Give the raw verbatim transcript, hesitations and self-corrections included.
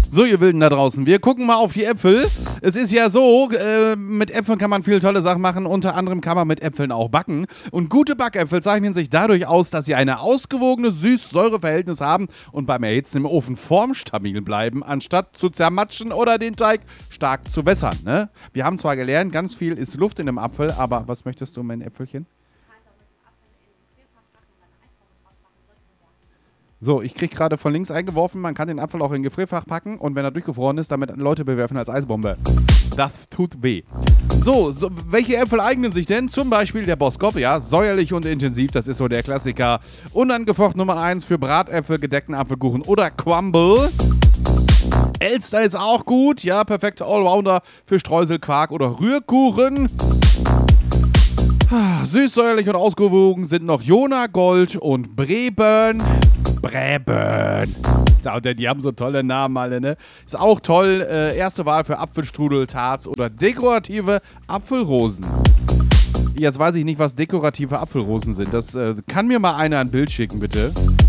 So, ihr Wilden da draußen, wir gucken mal auf die Äpfel. Es ist ja so, äh, mit Äpfeln kann man viele tolle Sachen machen. Unter anderem kann man mit Äpfeln auch backen. Und gute Backäpfel zeichnen sich dadurch aus, dass sie eine ausgewogene Süß-Säure-Verhältnis haben und beim Erhitzen im Ofen formstabil bleiben, anstatt zu zermatschen oder den Teig stark zu wässern. Ne? Wir haben zwar gelernt, ganz viel ist Luft in dem Apfel, aber was möchtest du, mein Äpfelchen? So, ich krieg gerade von links eingeworfen, man kann den Apfel auch in ein Gefrierfach packen und wenn er durchgefroren ist, damit Leute bewerfen als Eisbombe. Das tut weh. So, so, welche Äpfel eignen sich denn? Zum Beispiel der Boskop, ja, säuerlich und intensiv, das ist so der Klassiker. Unangefochten Nummer eins für Bratäpfel, gedeckten Apfelkuchen oder Crumble. Elster ist auch gut, ja, perfekter Allrounder für Streusel, Quark oder Rührkuchen. Süß, säuerlich und ausgewogen sind noch Jona Gold und Breben. Breben. Die haben so tolle Namen alle, ne? Ist auch toll. Äh, erste Wahl für Apfelstrudel, Tarts oder dekorative Apfelrosen. Jetzt weiß ich nicht, was dekorative Apfelrosen sind. Das äh, kann mir mal einer ein Bild schicken, bitte.